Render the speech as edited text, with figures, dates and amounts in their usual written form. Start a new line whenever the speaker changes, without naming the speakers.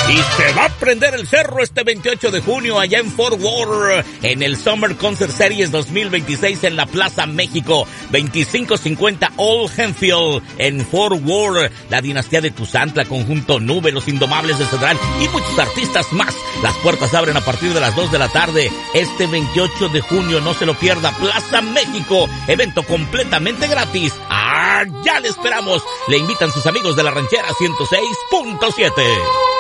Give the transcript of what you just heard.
Y se va a prender el cerro este 28 de junio allá en Fort Worth, en el Summer Concert Series 2026 en la Plaza México, 2550 Old Henfield en Fort Worth. La dinastía de Tuzantla, Conjunto Nube, Los Indomables de Cedral y muchos artistas más. Las puertas abren a partir de las 2 de la tarde. Este 28 de junio, no se lo pierda, Plaza México, evento completamente gratis. ¡Ah, ya le esperamos! Le invitan sus amigos de la Ranchera 106.7.